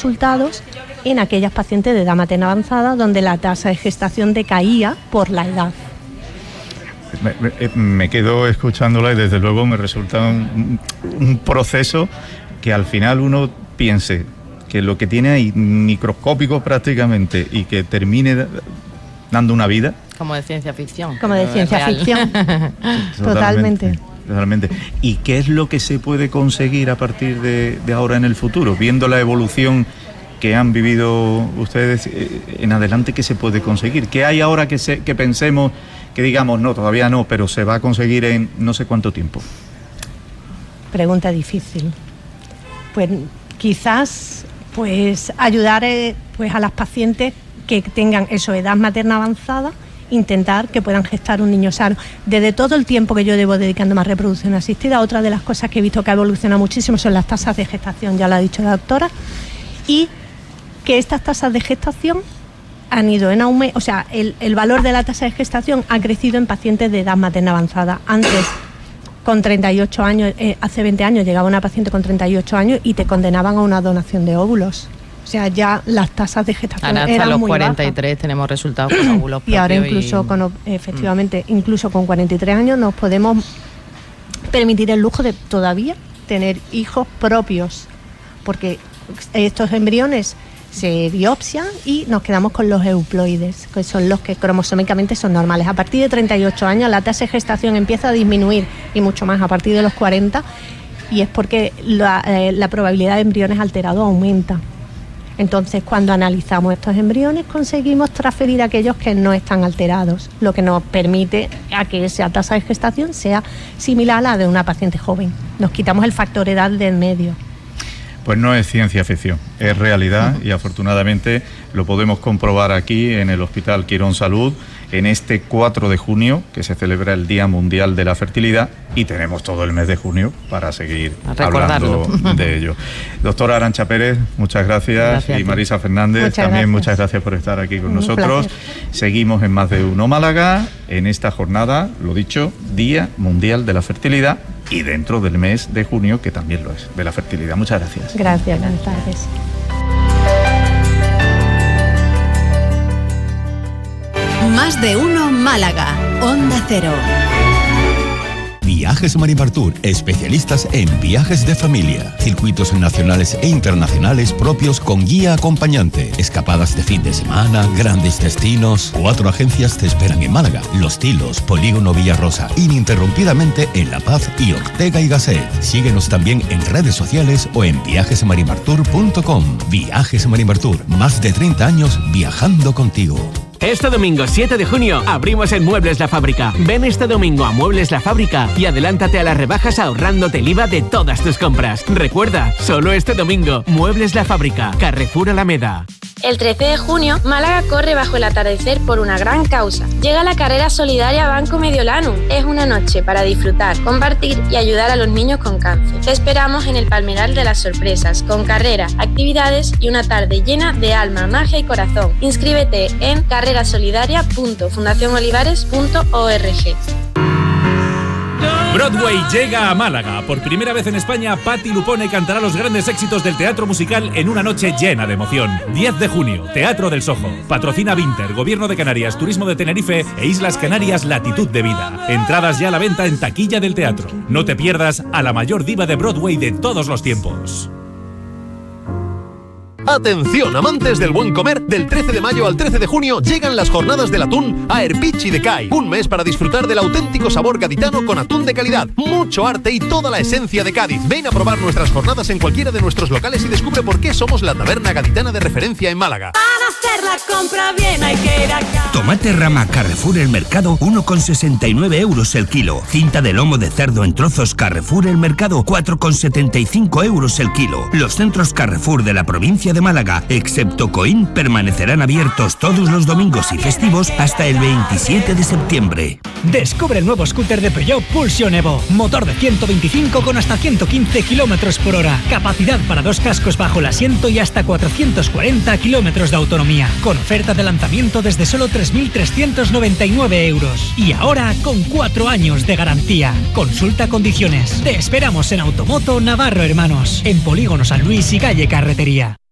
resultados en aquellas pacientes de edad materna avanzada donde la tasa de gestación decaía por la edad. Me quedo escuchándola y desde luego me resulta un proceso que al final uno piense que lo que tiene ahí microscópico prácticamente y que termine dando una vida. Como de ciencia ficción. Como de ciencia ficción. Totalmente. ¿Y qué es lo que se puede conseguir a partir de ahora en el futuro? Viendo la evolución que han vivido ustedes en adelante, ¿qué se puede conseguir? ¿Qué hay ahora que pensemos, que digamos, no, todavía no, pero se va a conseguir en no sé cuánto tiempo? Pregunta difícil. Pues quizás ayudar a las pacientes que tengan edad materna avanzada, intentar que puedan gestar un niño sano. Desde todo el tiempo que yo llevo dedicándome a reproducción asistida, otra de las cosas que he visto que ha evolucionado muchísimo son las tasas de gestación, ya lo ha dicho la doctora, y que estas tasas de gestación han ido en aumento, o sea, el valor de la tasa de gestación ha crecido en pacientes de edad materna avanzada. Antes, con 38 años, hace 20 años llegaba una paciente con 38 años y te condenaban a una donación de óvulos. O sea, ya las tasas de gestación ahora eran hasta muy los 43 bajas. tenemos resultados con óvulos propios. Y ahora incluso, efectivamente, incluso con 43 años nos podemos permitir el lujo de todavía tener hijos propios, porque estos embriones se biopsian y nos quedamos con los euploides, que son los que cromosómicamente son normales. A partir de 38 años la tasa de gestación empieza a disminuir, y mucho más a partir de los 40, y es porque la probabilidad de embriones alterados aumenta. Entonces, cuando analizamos estos embriones, conseguimos transferir aquellos que no están alterados, lo que nos permite a que esa tasa de gestación sea similar a la de una paciente joven. Nos quitamos el factor edad del medio. Pues no es ciencia ficción, es realidad, y afortunadamente lo podemos comprobar aquí en el Hospital Quirón Salud en este 4 de junio, que se celebra el Día Mundial de la Fertilidad, y tenemos todo el mes de junio para seguir hablando de ello. Doctora Arantxa Pérez, muchas gracias y Marisa Fernández, muchas gracias por estar aquí con nosotros. Seguimos en Más de Uno Málaga, en esta jornada, lo dicho, Día Mundial de la Fertilidad, y dentro del mes de junio, que también lo es, de la fertilidad. Muchas gracias. Gracias, buenas tardes. Más de Uno Málaga, Onda Cero. Viajes Marimartur, especialistas en viajes de familia, circuitos nacionales e internacionales propios con guía acompañante, escapadas de fin de semana, grandes destinos. 4 agencias te esperan en Málaga: Los Tilos, Polígono Villarrosa, ininterrumpidamente en La Paz y Ortega y Gasset. Síguenos también en redes sociales o en viajesmarimartur.com. Viajes Marimartur, más de 30 años viajando contigo. Este domingo 7 de junio abrimos en Muebles La Fábrica. Ven este domingo a Muebles La Fábrica y adelántate a las rebajas ahorrándote el IVA de todas tus compras. Recuerda, solo este domingo, Muebles La Fábrica, Carrefour Alameda. El 13 de junio, Málaga corre bajo el atardecer por una gran causa. Llega la carrera solidaria Banco Mediolanum. Es una noche para disfrutar, compartir y ayudar a los niños con cáncer. Te esperamos en el Palmeral de las Sorpresas, con carreras, actividades y una tarde llena de alma, magia y corazón. Inscríbete en carrerasolidaria.fundacionolivares.org. Broadway llega a Málaga. Por primera vez en España, Patti Lupone cantará los grandes éxitos del teatro musical en una noche llena de emoción. 10 de junio, Teatro del Sojo. Patrocina Vinter, Gobierno de Canarias, Turismo de Tenerife e Islas Canarias Latitud de Vida. Entradas ya a la venta en taquilla del teatro. No te pierdas a la mayor diva de Broadway de todos los tiempos. Atención, amantes del buen comer, del 13 de mayo al 13 de junio llegan las jornadas del atún a Erpichi de Cai. Un mes para disfrutar del auténtico sabor gaditano con atún de calidad, mucho arte y toda la esencia de Cádiz. Ven a probar nuestras jornadas en cualquiera de nuestros locales y descubre por qué somos la taberna gaditana de referencia en Málaga. Para hacer la compra bien hay que ir acá. Tomate rama Carrefour El Mercado, 1,69 euros el kilo. Cinta de lomo de cerdo en trozos Carrefour El Mercado, 4,75 euros el kilo. Los centros Carrefour de la provincia de Málaga, excepto Coín, permanecerán abiertos todos los domingos y festivos hasta el 27 de septiembre. Descubre el nuevo scooter de Peugeot Pulsion Evo. Motor de 125 con hasta 115 km por hora. Capacidad para 2 cascos bajo el asiento y hasta 440 km de autonomía. Con oferta de lanzamiento desde solo 3.399 euros. Y ahora con 4 años de garantía. Consulta condiciones. Te esperamos en Automoto Navarro Hermanos, en Polígono San Luis y calle Carretería.